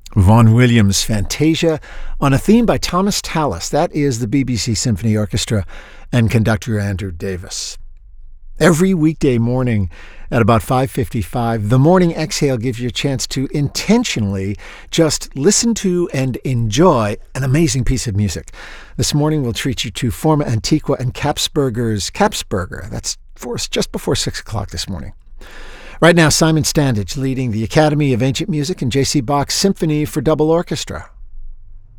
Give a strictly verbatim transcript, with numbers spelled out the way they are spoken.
Vaughan Williams' Fantasia on a theme by Thomas Tallis. That is the B B C Symphony Orchestra and conductor Andrew Davis. Every weekday morning at about five fifty-five, the Morning Exhale gives you a chance to intentionally just listen to and enjoy an amazing piece of music. This morning we'll treat you to Forma Antiqua and Kapsberger's Kapsberger. That's for us just before six o'clock this morning. Right now, Simon Standage leading the Academy of Ancient Music and J C Bach's Symphony for Double Orchestra.